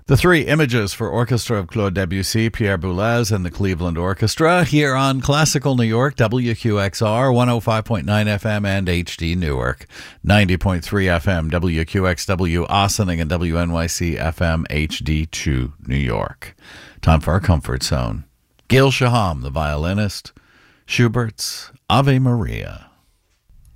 The three images for orchestra of Claude Debussy, Pierre Boulez, and the Cleveland Orchestra here on Classical New York, WQXR, 105.9 FM and HD Newark, 90.3 FM, WQXW Ossining, and WNYC FM HD2 New York. Time for our comfort zone. Gil Shaham, the violinist, Schubert's Ave Maria.